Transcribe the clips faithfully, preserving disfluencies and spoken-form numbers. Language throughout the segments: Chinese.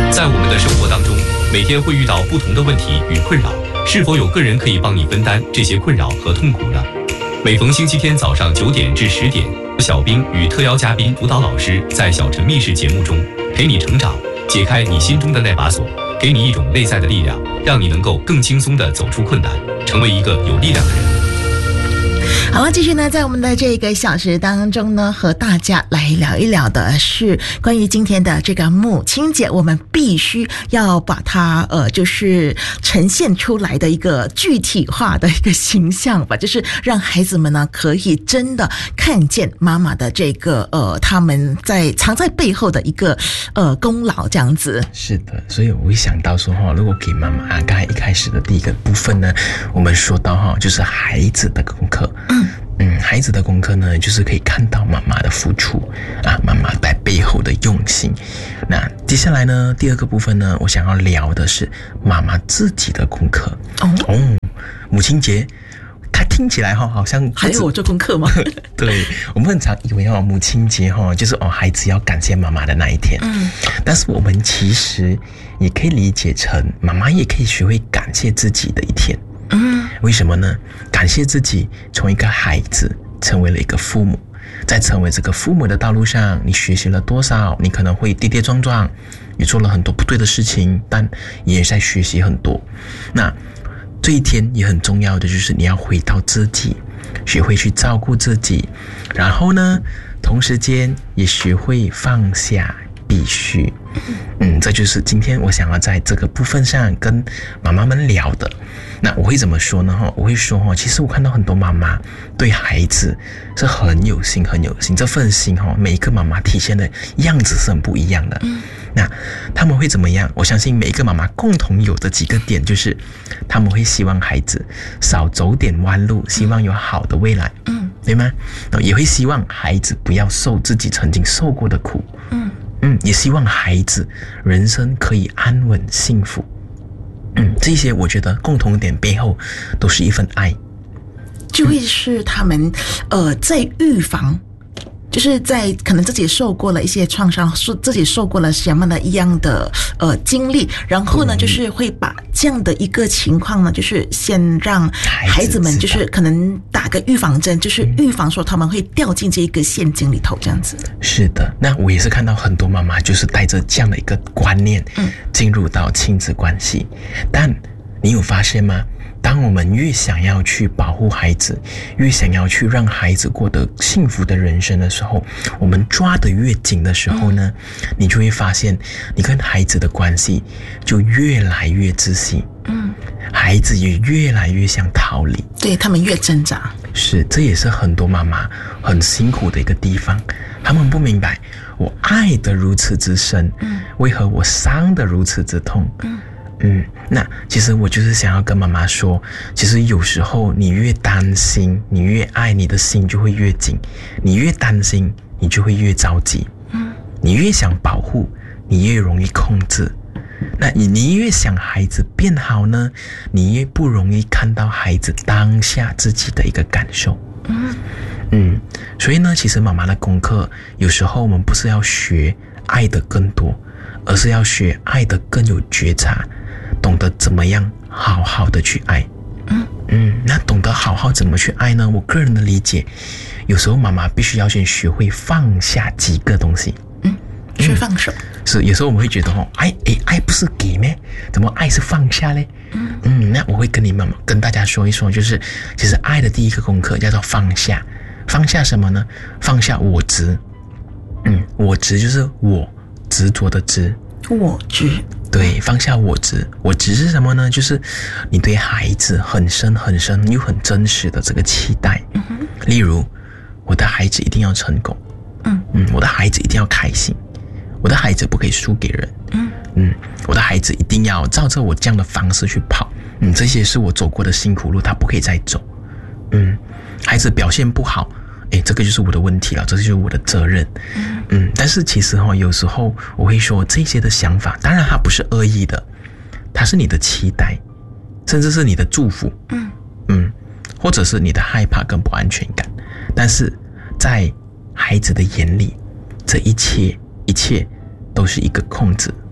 在我们的生活当中，每天会遇到不同的问题与困扰，是否有个人可以帮你分担这些困扰和痛苦呢？每逢星期天早上九点至十点，小兵与特邀嘉宾辅导老师在小陈密室节目中陪你成长，解开你心中的那把锁，给你一种内在的力量，让你能够更轻松地走出困难，成为一个有力量的人。 好了，继续呢，在我们的这个小时当中呢，和大家来聊一聊的是关于今天的这个母亲节，我们必须要把它呃，就是呈现出来的一个具体化的一个形象吧，就是让孩子们呢可以真的看见妈妈的这个呃，他们在藏在背后的一个呃功劳，这样子。 是的，所以我会想到说哈，如果给妈妈啊，刚才一开始的第一个部分呢，我们说到哈，就是孩子的功课。嗯嗯，孩子的功课呢，就是可以看到妈妈的付出啊，妈妈在背后的用心。那接下来呢，第二个部分呢，我想要聊的是妈妈自己的功课。哦，哦母亲节，它听起来哈，好像还有我做功课吗？ 对，我们很常以为哈，母亲节哈，就是哦，孩子要感谢妈妈的那一天。嗯，但是我们其实也可以理解成，妈妈也可以学会感谢自己的一天。嗯，为什么呢？感谢自己从一个孩子成为了一个父母，在成为这个父母的道路上，你学习了多少？你可能会跌跌撞撞，也做了很多不对的事情，但也在学习很多。那这一天也很重要的就是你要回到自己，学会去照顾自己，然后呢，同时间也学会放下必须。嗯，这就是今天我想要在这个部分上跟妈妈们聊的。那我会怎么说呢？我会说，其实我看到很多妈妈对孩子是很有心很有心，这份心每一个妈妈体现的样子是很不一样的。嗯，那他们会怎么样？我相信每一个妈妈共同有的几个点就是他们会希望孩子少走点弯路，希望有好的未来。嗯，对吗？也会希望孩子不要受自己曾经受过的苦。嗯嗯，也希望孩子人生可以安稳幸福。嗯，这些我觉得共同点背后都是一份爱， 就会是他们呃在预防，就是在可能自己受过了一些创伤，自己受过了什么的一样的呃经历，然后呢，就是会把这样的一个情况呢，就是先让孩子们就是可能打个预防针，就是预防说他们会掉进这个陷阱里头，这样子。 是的，那我也是看到很多妈妈就是带着这样的一个观念，嗯，进入到亲子关系，但你有发现吗？当我们越想要去保护孩子，越想要去让孩子过得幸福的人生的时候，我们抓得越紧的时候呢，嗯、你就会发现你跟孩子的关系就越来越窒息，嗯，孩子也越来越想逃离， 对他们越挣扎。 是，这也是很多妈妈很辛苦的一个地方，他们不明白我爱得如此之深，嗯，为何我伤得如此之痛，嗯。嗯，那其实我就是想要跟妈妈说，其实有时候你越担心，你越爱，你的心就会越紧；你越担心，你就会越着急。嗯，你越想保护，你越容易控制。那你你越想孩子变好呢，你越不容易看到孩子当下自己的一个感受。嗯嗯，所以呢，其实妈妈的功课，有时候我们不是要学爱的更多，而是要学爱的更有觉察。懂得怎么样好好的去爱，嗯嗯，那懂得好好怎么去爱呢？我个人的理解，有时候妈妈必须要先学会放下几个东西， 嗯，学放手。 嗯、是，有时候我们会觉得哦，爱诶，爱不是给咩？怎么爱是放下嘞？嗯嗯，那我会跟你们跟大家说一说，就是其实爱的第一个功课叫做放下。放下什么呢？放下我执。嗯，我执就是我执着的执。 我执。 对，放下我执。我执是什么呢？就是你对孩子很深很深又很真实的这个期待。嗯哼。例如，我的孩子一定要成功。嗯嗯，我的孩子一定要开心。我的孩子不可以输给人。嗯嗯，我的孩子一定要照着我这样的方式去跑。嗯，这些是我走过的辛苦路，他不可以再走。嗯，孩子表现不好。诶，这个就是我的问题了，这就是我的责任。嗯，嗯但是其实哈、哦，有时候我会说这些的想法，当然它不是恶意的，它是你的期待，甚至是你的祝福。嗯嗯，或者是你的害怕跟不安全感。但是在孩子的眼里，这一切一切都是一个控制。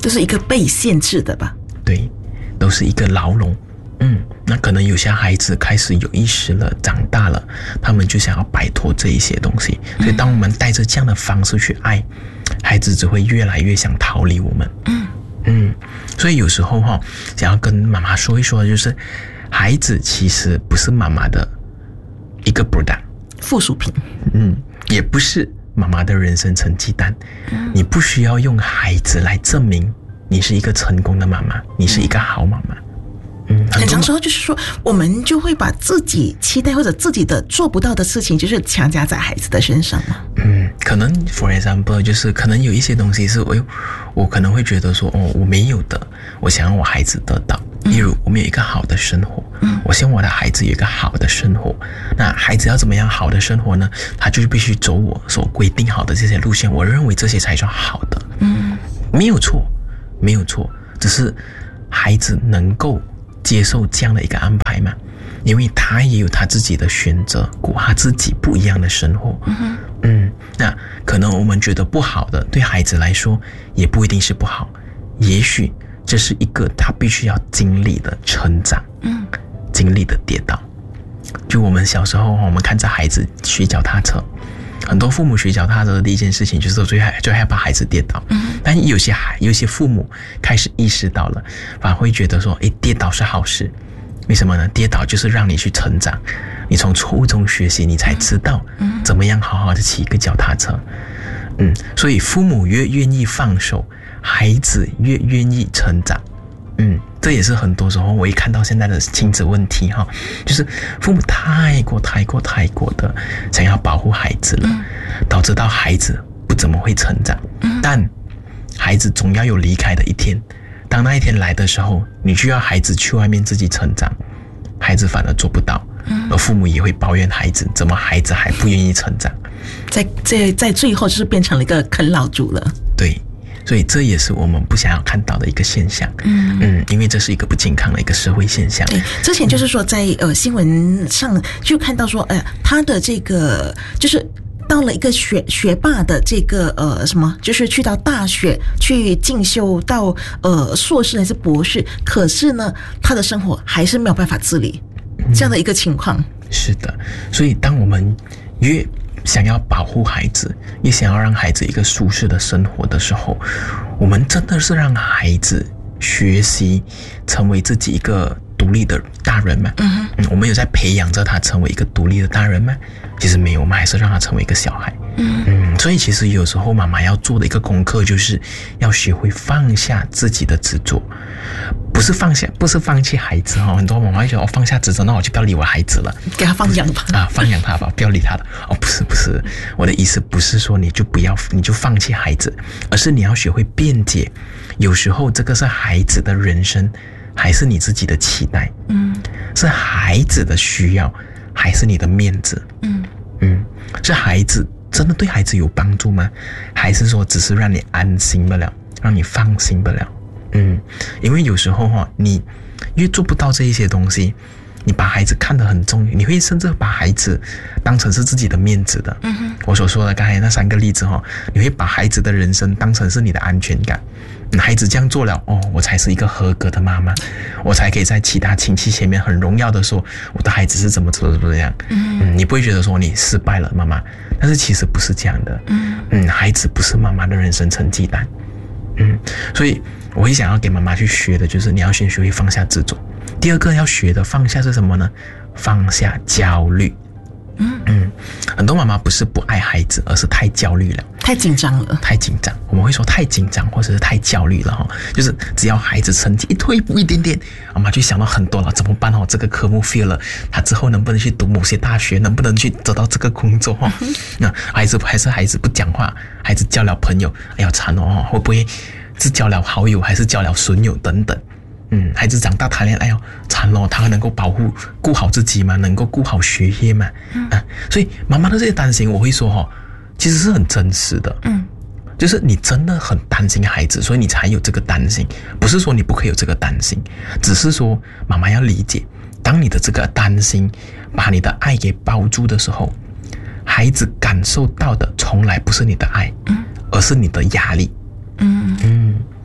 这是一个被限制的吧？ 对，都是一个牢笼。嗯，那可能有些孩子开始有意识了，长大了，他们就想要摆脱这一些东西。所以，当我们带着这样的方式去爱，孩子只会越来越想逃离我们。嗯嗯，所以有时候哈、哦，想要跟妈妈说一说，就是孩子其实不是妈妈的一个 product 附属品。嗯， 也不是妈妈的人生成绩单。嗯，你不需要用孩子来证明你是一个成功的妈妈，你是一个好妈妈。嗯， 很常时候就是说，我们就会把自己期待或者自己的做不到的事情，就是强加在孩子的身上嘛。 嗯，可能 for example 就是可能有一些东西是我我可能会觉得说，哦，我没有的，我想让我孩子得到。例如，我们有一个好的生活，嗯，我希望我的孩子有一个好的生活。那孩子要怎么样好的生活呢？他就是必须走我所规定好的这些路线。我认为这些才算好的。嗯，没有错，没有错，只是孩子能够接受这样的一个安排嘛？因为他也有他自己的选择，过他自己不一样的生活。嗯嗯，那可能我们觉得不好的，对孩子来说也不一定是不好，也许这是一个他必须要经历的成长，嗯，经历的跌倒。就我们小时候，我们看着孩子学脚踏车，很多父母学脚踏车的第一件事情就是最害最害怕孩子跌倒。嗯，但有些孩有些父母开始意识到了，反而会觉得说，诶，跌倒是好事。为什么呢？跌倒就是让你去成长，你从错误中学习，你才知道怎么样好好的骑一个脚踏车。嗯，所以父母越愿意放手，孩子越愿意成长。嗯，这也是很多时候我一看到现在的亲子问题哈，就是父母太过太过太过的想要保护孩子了，导致到孩子不怎么会成长。但孩子总要有离开的一天，当那一天来的时候，你就要孩子去外面自己成长，孩子反而做不到，而父母也会抱怨孩子，怎么孩子还不愿意成长， 在在在最后就是变成了一个啃老族了。 对，所以这也是我们不想要看到的一个现象。嗯嗯，因为这是一个不健康的一个社会现象。 对，之前就是说在呃新闻上就看到说，呃，他的这个就是到了一个学学霸的这个呃什么，就是去到大学去进修到呃硕士还是博士，可是呢，他的生活还是没有办法自理，这样的一个情况。嗯， 是的，所以当我们越想要保护孩子，也想要让孩子一个舒适的生活的时候，我们真的是让孩子学习成为自己一个独立的大人吗？嗯嗯，我们有在培养着他成为一个独立的大人吗？其实没有，我们还是让他成为一个小孩。嗯嗯，所以其实有时候妈妈要做的一个功课，就是要学会放下自己的执着，不是放下，不是放弃孩子哈。很多妈妈会觉得，我放下执着，那我就不要理我孩子了， 给他放养吧。 啊，放养他吧，不要理他了。哦，不是不是，我的意思不是说你就不要，你就放弃孩子，而是你要学会辩解。有时候这个是孩子的人生，还是你自己的期待？嗯，是孩子的需要，还是你的面子？嗯嗯，是孩子真的对孩子有帮助吗？还是说只是让你安心不了，让你放心不了？嗯，因为有时候哈，你越做不到这一些东西，你把孩子看得很重，你会甚至把孩子当成是自己的面子的。嗯哼，我所说的刚才那三个例子哈，你会把孩子的人生当成是你的安全感。孩子这样做了，哦，我才是一个合格的妈妈，我才可以在其他亲戚前面很荣耀的说我的孩子是怎么怎么怎么样。嗯, 嗯，你不会觉得说你失败了，妈妈，但是其实不是这样的。嗯嗯，孩子不是妈妈的人生成绩单。嗯，所以我会想要给妈妈去学的就是你要先学会放下执着。第二个要学的放下是什么呢？放下焦虑。嗯嗯，很多妈妈不是不爱孩子，而是太焦虑了， 太紧张了， 太紧张。我们会说太紧张，或者是太焦虑了哈。就是只要孩子成绩一退步一点点，妈妈就想到很多了，怎么办哦？这个科目 fail 了，他之后能不能去读某些大学？能不能去得到这个工作？哈，那孩子还是孩子不讲话，孩子交了朋友，哎呀惨哦，会不会是交了好友，还是交了损友等等？嗯，孩子长大谈恋爱哦，惨咯，他能够保护顾好自己吗？能够顾好学业吗？嗯、啊，所以妈妈的这些担心，我会说哈、哦，其实是很真实的。嗯，就是你真的很担心孩子，所以你才有这个担心，不是说你不可以有这个担心，只是说妈妈要理解，当你的这个担心把你的爱给包住的时候，孩子感受到的从来不是你的爱，嗯，而是你的压力。嗯嗯。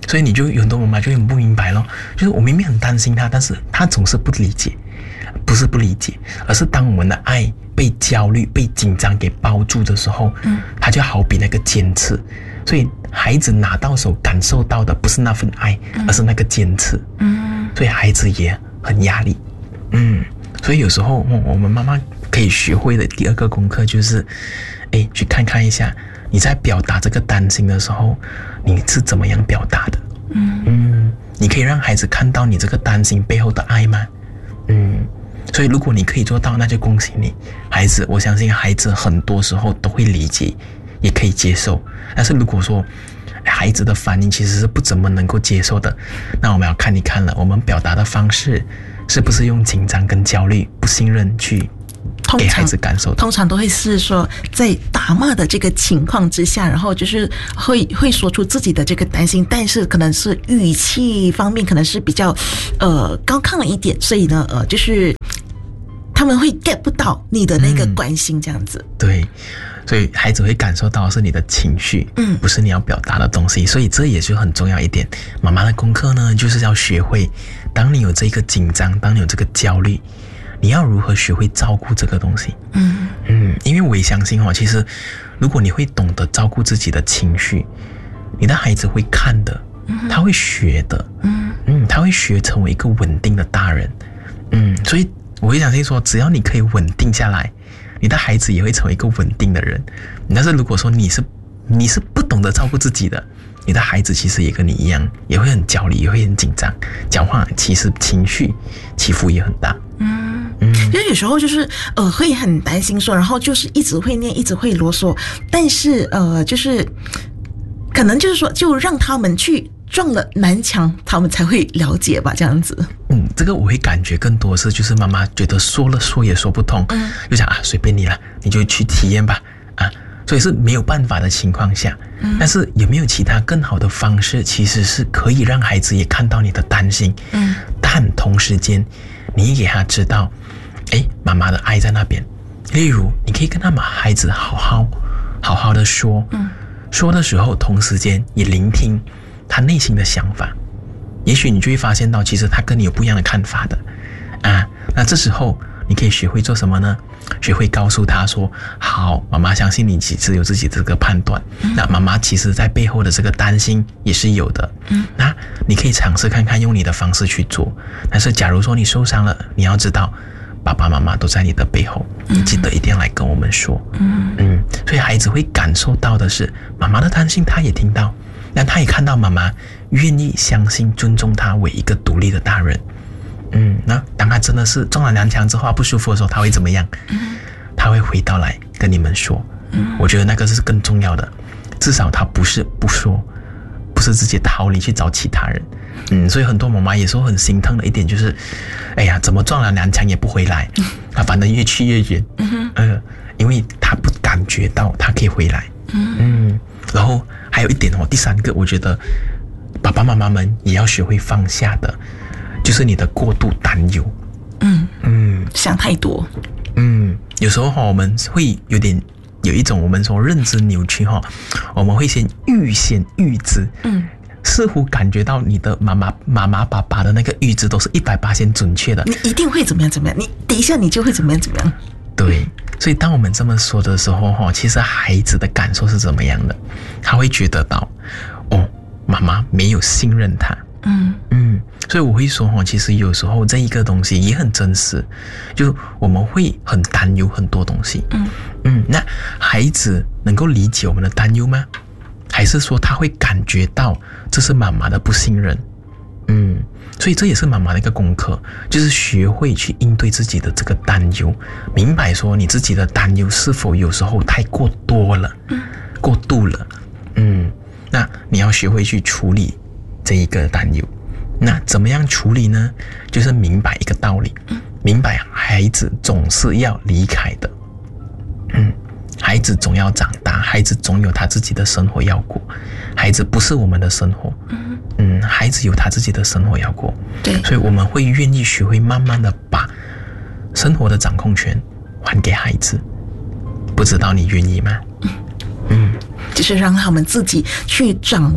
所以你就有很多妈妈就很不明白咯，就是我明明很担心他，但是他总是不理解，不是不理解，而是当我们的爱被焦虑、被紧张给包住的时候，嗯，他就好比那个尖刺，所以孩子拿到手感受到的不是那份爱，嗯、而是那个尖刺，嗯，所以孩子也很压力，嗯，所以有时候我们妈妈可以学会的第二个功课就是，哎，去看看一下你在表达这个担心的时候，你是怎么样表达的，嗯嗯，你可以让孩子看到你这个担心背后的爱吗？嗯。所以如果你可以做到，那就恭喜你，孩子，我相信孩子很多时候都会理解，也可以接受。但是如果说孩子的反应其实是不怎么能够接受的，那我们要看一看了，我们表达的方式是不是用紧张跟焦虑、不信任去给孩子感受的。 通常都会是说在打骂的这个情况之下，然后就是会会说出自己的这个担心，但是可能是语气方面可能是比较呃高亢了一点，所以呢呃就是他们会 get 不到你的那个关心这样子、嗯、 对，所以孩子会感受到是你的情绪，嗯，不是你要表达的东西，所以这也就很重要一点。妈妈的功课呢，就是要学会，当你有这个紧张，当你有这个焦虑，你要如何学会照顾这个东西？嗯嗯，因为我也相信哦，其实如果你会懂得照顾自己的情绪，你的孩子会看的，他会学的，嗯嗯，他会学成为一个稳定的大人，嗯，所以我会相信说，只要你可以稳定下来，你的孩子也会成为一个稳定的人。但是如果说你是你是不懂得照顾自己的，你的孩子其实也跟你一样，也会很焦虑，也会很紧张，讲话其实情绪起伏也很大。 嗯嗯，因为有时候就是呃会很担心说，然后就是一直会念，一直会啰嗦，但是呃就是可能就是说，就让他们去撞了南墙，他们才会了解吧，这样子。 嗯，这个我会感觉更多是就是妈妈觉得说了说也说不通，嗯，就想啊随便你了，你就去体验吧，啊，所以是没有办法的情况下，嗯，但是有没有其他更好的方式，其实是可以让孩子也看到你的担心，嗯，但同时间你给他知道，哎，妈妈的爱在那边。例如，你可以跟他们孩子好好好好的说，嗯，说的时候同时间也聆听他内心的想法，也许你就会发现到，其实他跟你有不一样的看法的，啊，那这时候你可以学会做什么呢？学会告诉他说，好，妈妈相信你其实有自己这个判断，嗯，那妈妈其实在背后的这个担心也是有的，嗯，那你可以尝试看看用你的方式去做，但是假如说你受伤了，你要知道爸爸妈妈都在你的背后，你记得一定要来跟我们说，嗯嗯，所以孩子会感受到的是妈妈的担心，他也听到，但他也看到妈妈愿意相信尊重他为一个独立的大人。嗯，那当他真的是撞了南墙之后不舒服的时候，他会怎么样？他会回到来跟你们说，我觉得那个是更重要的，至少他不是不说，不是直接逃离去找其他人。嗯，所以很多妈妈也说很心疼的一点就是，哎呀，怎么撞了南墙也不回来，他反正越去越远，嗯呃，因为他不感觉到他可以回来，嗯，然后还有一点哦，第三个，我觉得爸爸妈妈们也要学会放下的，就是你的过度担忧， 嗯嗯，想太多， 嗯，有时候哈，我们会有点有一种我们说认知扭曲哈，我们会先预先预知，嗯。似乎感觉到你的妈妈、妈妈、爸爸的那个预知都是一百八十准确的， 你一定会怎么样怎么样，你等一下你就会怎么样怎么样。 对，所以当我们这么说的时候，哈，其实孩子的感受是怎么样的？他会觉得到，哦，妈妈没有信任他，嗯嗯，所以我会说，哈，其实有时候这一个东西也很真实，就是我们会很担忧很多东西，嗯嗯，那孩子能够理解我们的担忧吗？还是说他会感觉到这是妈妈的不信任，嗯，所以这也是妈妈的一个功课，就是学会去应对自己的这个担忧，明白说你自己的担忧是否有时候太过多了，嗯，过度了，嗯，那你要学会去处理这一个担忧。那怎么样处理呢？就是明白一个道理，明白孩子总是要离开的，嗯。孩子总要长大，孩子总有他自己的生活要过，孩子不是我们的生活，嗯嗯，孩子有他自己的生活要过，对，所以我们会愿意学会慢慢的把生活的掌控权还给孩子，不知道你愿意吗？ 嗯，就是让他们自己去掌握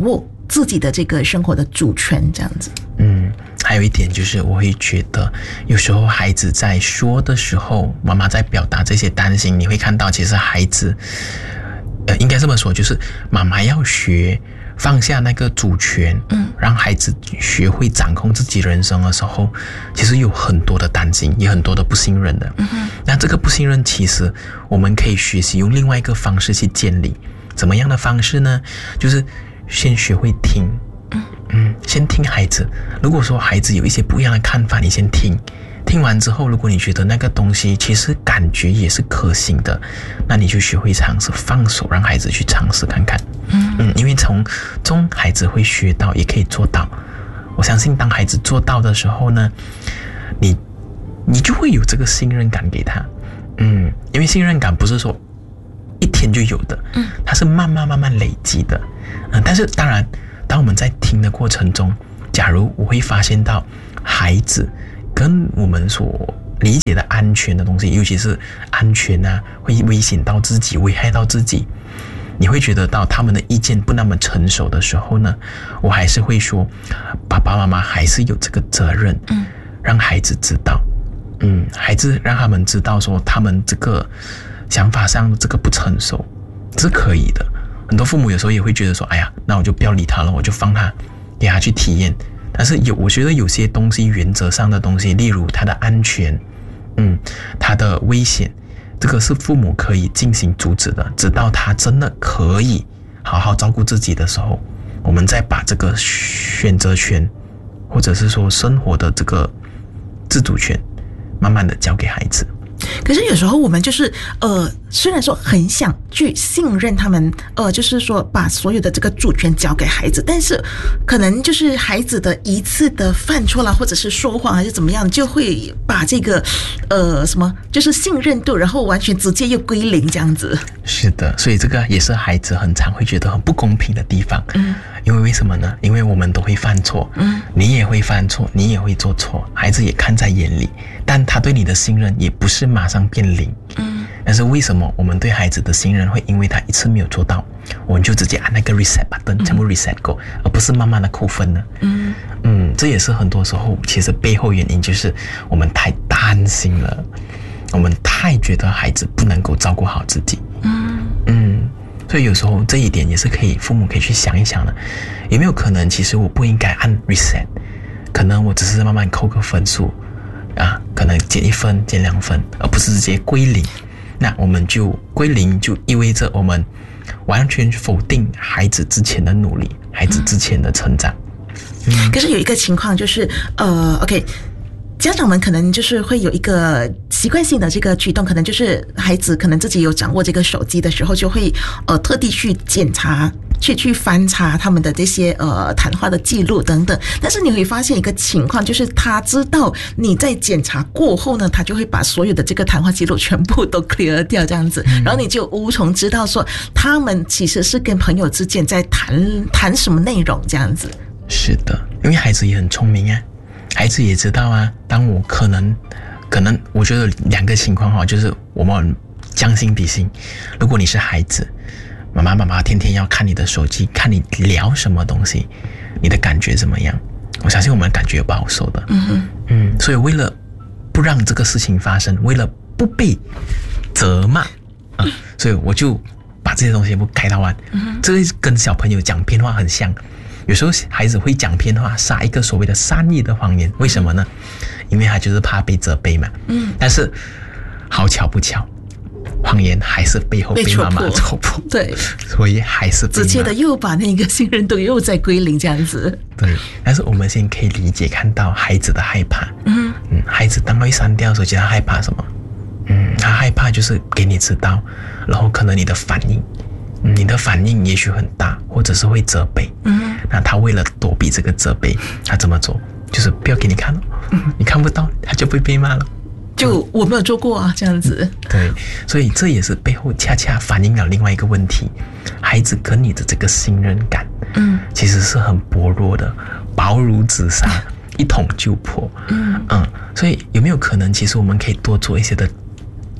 自己的这个生活的主权这样子。 嗯，还有一点就是我会觉得有时候孩子在说的时候，妈妈在表达这些担心，你会看到其实孩子呃，应该这么说，就是妈妈要学放下那个主权，嗯，让孩子学会掌控自己人生的时候，其实有很多的担心，也很多的不信任的。嗯哼，那这个不信任，其实我们可以学习用另外一个方式去建立。怎么样的方式呢？就是先学会听，嗯嗯，先听孩子。如果说孩子有一些不一样的看法，你先听。听完之后，如果你觉得那个东西其实感觉也是可行的，那你就学会尝试放手，让孩子去尝试看看。嗯嗯，因为从中孩子会学到，也可以做到。我相信当孩子做到的时候呢，你你就会有这个信任感给他。嗯，因为信任感不是说一天就有的，嗯，它是慢慢慢慢累积的。嗯，但是当然，当我们在听的过程中，假如我会发现到孩子跟我们所理解的安全的东西，尤其是安全啊，会危险到自己，危害到自己，你会觉得到他们的意见不那么成熟的时候呢，我还是会说，爸爸妈妈还是有这个责任，嗯，让孩子知道，嗯，孩子让他们知道说他们这个想法上的这个不成熟是可以的。很多父母有时候也会觉得说，哎呀，那我就不要理他了，我就放他，给他去体验。但是有，我觉得有些东西原则上的东西，例如他的安全，嗯，他的危险，这个是父母可以进行阻止的。直到他真的可以好好照顾自己的时候，我们再把这个选择权，或者是说生活的这个自主权，慢慢的交给孩子。 可是有时候我们就是呃，虽然说很想去信任他们，呃，就是说把所有的这个主权交给孩子，但是可能就是孩子的一次的犯错啦，或者是说谎还是怎么样，就会把这个呃什么就是信任度，然后完全直接又归零这样子。 是的，所以这个也是孩子很常会觉得很不公平的地方。嗯，因为为什么呢？因为我们都会犯错，嗯，你也会犯错，你也会做错，孩子也看在眼里，但他对你的信任也不是马上变零。嗯，但是为什么我们对孩子的信任会因为他一次没有做到，我们就直接按那个 reset button 全部 reset 过，而不是慢慢的扣分呢？嗯嗯，这也是很多时候其实背后原因就是我们太担心了，我们太觉得孩子不能够照顾好自己。嗯嗯，所以有时候这一点也是可以父母可以去想一想的，有没有可能其实我不应该按 reset， 可能我只是慢慢扣个分数啊，可能减一分减两分，而不是直接归零。那我们就归零，就意味着我们完全否定孩子之前的努力，孩子之前的成长。 嗯，可是有一个情况就是呃 OK，家长们可能就是会有一个习惯性的这个举动，可能就是孩子可能自己有掌握这个手机的时候，就会呃特地去检查，去去翻查他们的这些呃谈话的记录等等。但是你会发现一个情况，就是他知道你在检查过后呢，他就会把所有的这个谈话记录全部都 clear 掉这样子，然后你就无从知道说他们其实是跟朋友之间在谈谈什么内容这样子。 是的，因为孩子也很聪明啊。孩子也知道啊，当我可能可能我觉得两个情况哈，就是我们将心比心。如果你是孩子，妈妈妈妈天天要看你的手机，看你聊什么东西，你的感觉怎么样？我相信我们感觉不好受的。嗯哼，嗯，所以为了不让这个事情发生，为了不被责骂啊，所以我就把这些东西全部开到完。嗯，这个跟小朋友讲骗话很像。有时候孩子会讲骗话，撒一个所谓的善意的谎言，为什么呢？因为他就是怕被责备嘛。嗯。但是好巧不巧，谎言还是背后被妈妈戳破。对。所以还是被直接的又把那个信任度又再归零这样子。 对。但是我们先可以理解看到孩子的害怕。嗯嗯。孩子当会删掉的时候，其实他害怕什么？嗯，他害怕就是给你知道，然后可能你的反应。你的反应也许很大，或者是会责备。嗯，那他为了躲避这个责备，他怎么做？就是不要给你看了，嗯，你看不到，他就被被骂了。 就我没有做过啊，这样子。 对，所以这也是背后恰恰反映了另外一个问题：孩子跟你的这个信任感，嗯，其实是很薄弱的，薄如纸砂，一捅就破。嗯嗯，所以有没有可能，其实我们可以多做一些的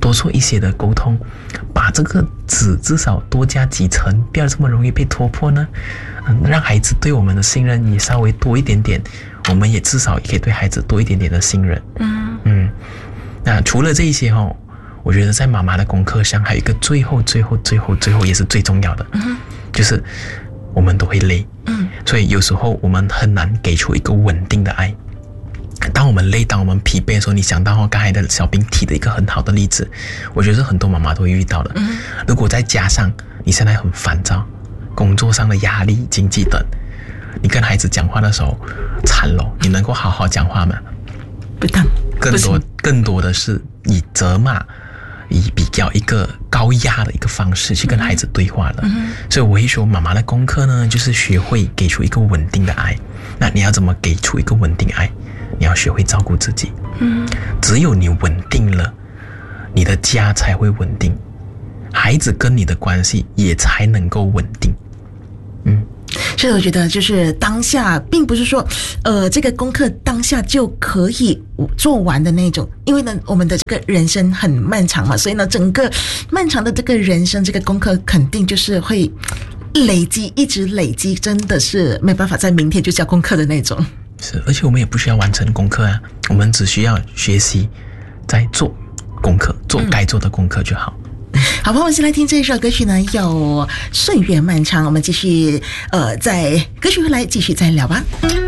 多做一些的沟通，把这个纸至少多加几层，不要这么容易被戳破呢？嗯，让孩子对我们的信任也稍微多一点点，我们也至少也可以对孩子多一点点的信任。嗯嗯，那除了这一些哦，我觉得在妈妈的功课上还有一个最后最后最后最后也是最重要的，嗯，就是我们都会累，嗯，所以有时候我们很难给出一个稳定的爱。当我们累，当我们疲惫的时候，你想到刚才的小兵提的一个很好的例子，我觉得是很多妈妈都会遇到的。嗯，如果再加上你现在很烦躁，工作上的压力、经济等，你跟孩子讲话的时候惨了，你能够好好讲话吗？ 不当， 更多更多的是以责骂、以比较一个高压的一个方式去跟孩子对话了。嗯，所以我会说，妈妈的功课呢，就是学会给出一个稳定的爱。那你要怎么给出一个稳定爱？你要学会照顾自己。嗯，只有你稳定了，你的家才会稳定，孩子跟你的关系也才能够稳定。嗯， 所以我觉得就是当下并不是说呃这个功课当下就可以做完的那种，因为呢我们的这个人生很漫长嘛，所以呢整个漫长的这个人生这个功课肯定就是会累积，一直累积，真的是没办法在明天就交功课的那种。 是，而且我们也不需要完成功课啊，我们只需要学习在做功课，做该做的功课就好。 好，朋友们，先来听这一首歌曲呢，有岁月漫长，我们继续呃，在歌曲回来继续再聊吧。